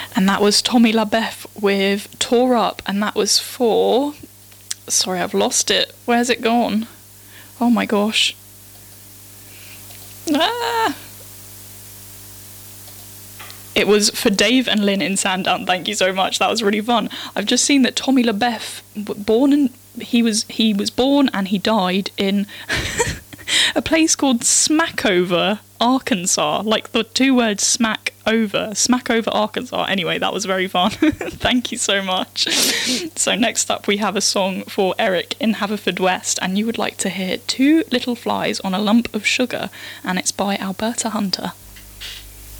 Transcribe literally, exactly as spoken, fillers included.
And that was Tommy LaBeouf with Tore Up, and that was for... Sorry, I've lost it. Where's it gone? Oh my gosh. Ah! It was for Dave and Lynn in Sandown. Thank you so much. That was really fun. I've just seen that Tommy LaBeouf, born in... He was, he was born and he died in a place called Smackover, Arkansas. Like the two words smack over. Smackover, Arkansas. Anyway, that was very fun. Thank you so much. So next up we have a song for Eric in Haverfordwest, and you would like to hear Two Little Flies on a Lump of Sugar, and it's by Alberta Hunter.